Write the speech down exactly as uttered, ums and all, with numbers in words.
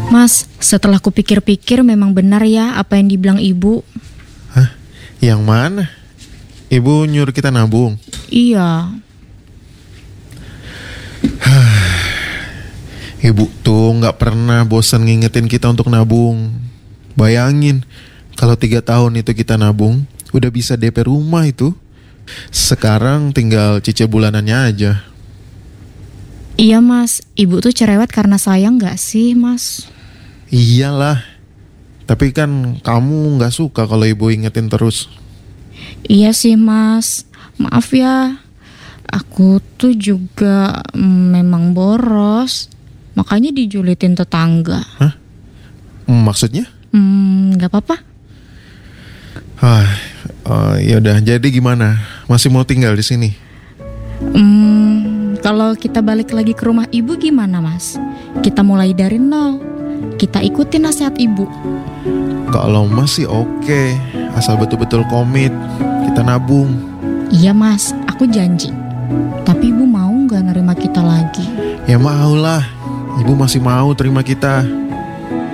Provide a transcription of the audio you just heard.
Mas, setelah kupikir-pikir memang benar ya apa yang dibilang ibu. Hah? Yang mana? Ibu nyuruh kita nabung? Iya. Ibu tuh gak pernah bosan ngingetin kita untuk nabung. Bayangin, kalau tiga tahun itu kita nabung, udah bisa D P rumah itu. Sekarang tinggal cicil bulanannya aja. Iya mas, ibu tuh cerewet karena sayang gak sih mas? Iyalah, tapi kan kamu gak suka kalau ibu ingetin terus. Iya sih mas, maaf ya. Aku tuh juga mm, memang boros, makanya dijulitin tetangga. Hah? Maksudnya? Hmm, gak apa-apa. Ah, oh, yaudah. Jadi gimana? Masih mau tinggal di sini? Hmm, kalau kita balik lagi ke rumah ibu gimana mas? Kita mulai dari nol. Kita ikutin nasihat ibu. Kalau masih oke, asal betul-betul komit, kita nabung. Iya mas, aku janji. Tapi ibu mau gak nerima kita lagi? Ya mau lah, ibu masih mau terima kita.